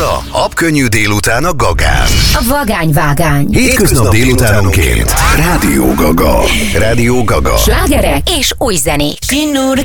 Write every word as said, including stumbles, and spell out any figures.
a habkönnyű délután a Gagán. A vagányvágány. Hétköznap délutánonként. Rádió Gaga. Rádió Gaga. Slágerek és új zenék.